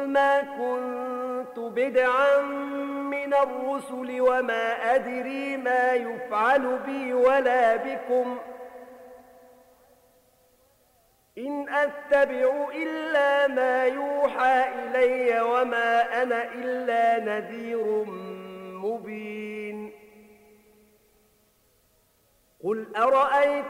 ما كنت بدعا من الرسل وما أدري ما يفعل بي ولا بكم إن أتبع إلا ما يوحى إلي وما أنا إلا نذير مبين قل أرأيت